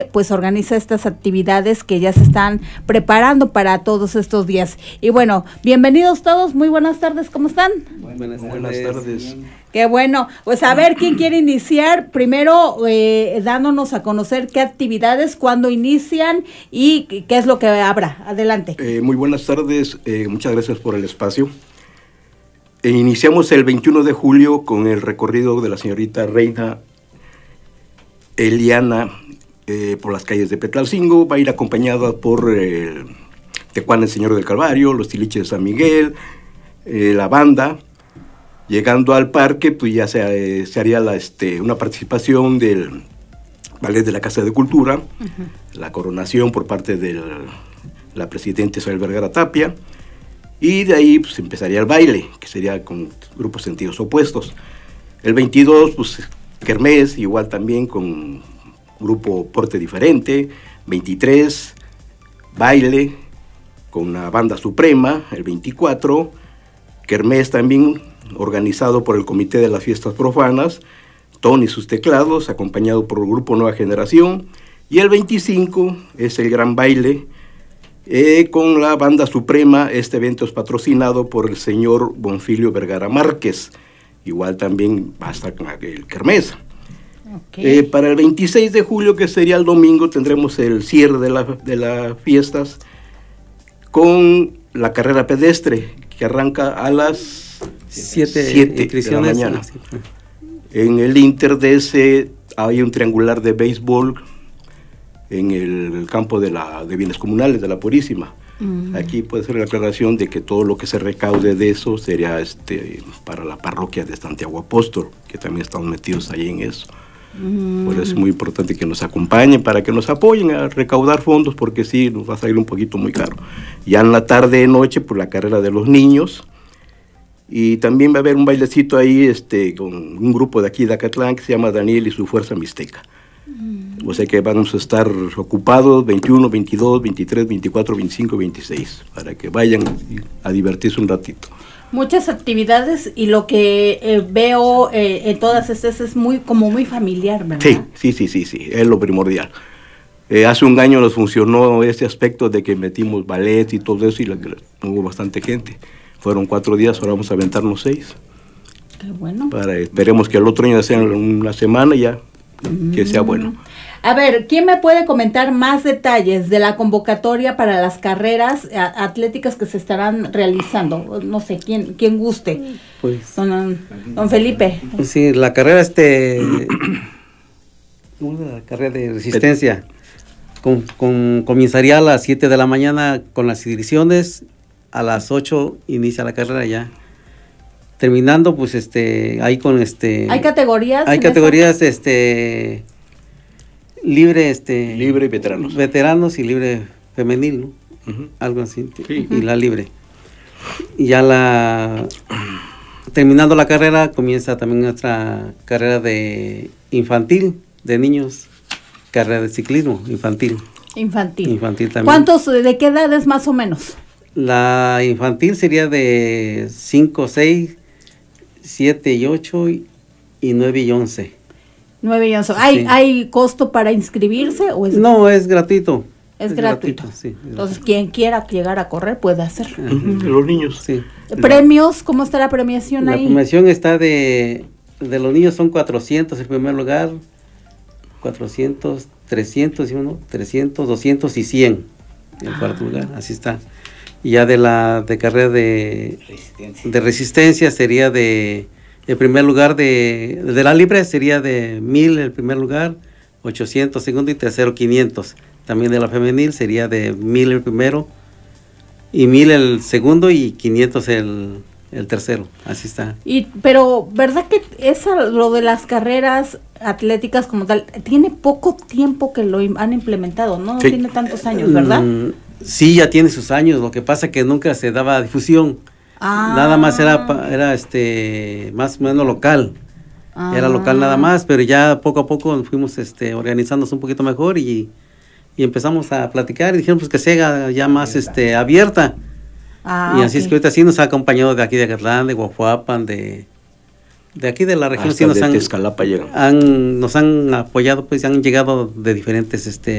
pues organiza estas actividades que ya se están preparando para todos estos días. Y bueno, bienvenidos todos, muy buenas tardes, ¿cómo están? Buenas tardes. Qué bueno, pues a ver, ¿quién quiere iniciar? Primero, dándonos a conocer qué actividades, cuándo inician y qué es lo que habrá. Adelante. Muy buenas tardes, muchas gracias por el espacio. Iniciamos el 21 de julio con el recorrido de la señorita Reina Eliana por las calles de Petlalcingo. Va a ir acompañada por Tecuán el Señor del Calvario, los Tiliches de San Miguel, la banda. Llegando al parque, pues ya se haría una participación del ballet de la Casa de Cultura, la coronación por parte de la presidenta Isabel Vergara Tapia, y de ahí pues empezaría el baile, que sería con grupos sentidos opuestos. El 22, pues kermés, igual también con grupo porte diferente. 23, baile con la banda suprema. El 24, kermés también, organizado por el Comité de las Fiestas Profanas, Tony y sus teclados, acompañado por el grupo Nueva Generación. Y el 25 es el gran baile con la banda suprema. Este evento es patrocinado por el señor Bonfilio Vergara Márquez. Igual también va a estar con el kermés. Okay. Para el 26 de julio, que sería el domingo, tendremos el cierre de las fiestas con la carrera pedestre, que arranca a las 7 de la mañana. En el Inter de ese hay un triangular de béisbol en el campo de bienes comunales de la Purísima. Aquí puede ser la aclaración de que todo lo que se recaude de eso sería para la parroquia de Santiago Apóstol, que también estamos metidos ahí en eso. Por eso es muy importante que nos acompañen, para que nos apoyen a recaudar fondos, porque sí, nos va a salir un poquito muy caro. Ya en la tarde y noche, por la carrera de los niños. Y también va a haber un bailecito ahí con un grupo de aquí de Acatlán que se llama Daniel y su Fuerza Mixteca. O sea que vamos a estar ocupados 21, 22, 23, 24, 25, 26, para que vayan a divertirse un ratito. Muchas actividades, y lo que veo en todas estas es muy familiar, ¿verdad? Sí, es lo primordial. Hace un año nos funcionó ese aspecto de que metimos ballet y todo eso, y hubo bastante gente. Fueron 4 días, ahora vamos a aventarnos 6. Qué bueno. Esperemos que el otro año sea una semana ya, que sea bueno. A ver, ¿quién me puede comentar más detalles de la convocatoria para las carreras atléticas que se estarán realizando? No sé, ¿quién guste? Pues, don Felipe. Sí, la carrera la carrera de resistencia comenzaría a las 7 de la mañana con las inscripciones. A las 8 inicia la carrera ya. Terminando, pues, ahí con ¿Hay categorías? Hay categorías, libre, libre y veteranos. Veteranos y libre femenil, ¿no? Algo así. Sí. Y la libre. Y ya terminando la carrera, comienza también nuestra carrera de infantil, de niños. Carrera de ciclismo infantil. Infantil también. ¿De qué edades más o menos? La infantil sería de 5, 6, 7 y 8 y 9 y 11. 9 y 11. ¿Hay costo para inscribirse? ¿O No, es gratuito. Es gratuito. Sí, entonces, quien quiera llegar a correr puede hacerlo. Los niños. Sí. ¿Premios? ¿Cómo está la premiación ahí? La premiación está de los niños son 400 en primer lugar, 400, 300, 300, 200 y 100 en cuarto lugar. Así está. Y ya de carrera de resistencia sería el primer lugar de la libre sería de 1000 el primer lugar, 800 segundo y tercero 500. También de la femenil sería de 1000 el primero y 1000 el segundo y 500 el tercero. Así está. Pero ¿verdad que lo de las carreras atléticas como tal tiene poco tiempo que lo han implementado? No Sí. Tiene tantos años, ¿verdad? Sí, ya tiene sus años. Lo que pasa es que nunca se daba difusión. Nada más era más o menos local. Era local nada más, pero ya poco a poco fuimos organizándonos un poquito mejor y empezamos a platicar y dijeron pues que se haga ya más abierta. Y así es que ahorita sí nos ha acompañado de aquí de Acatlán, de Guajuapan, de aquí de la región. Hasta sí de Tezcalapa nos han apoyado, pues han llegado de diferentes